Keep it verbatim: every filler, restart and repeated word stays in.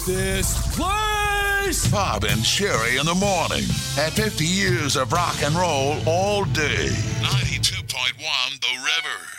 this place. Bob and Sherry in the morning. At fifty years of rock and roll all day. ninety-two point one The River.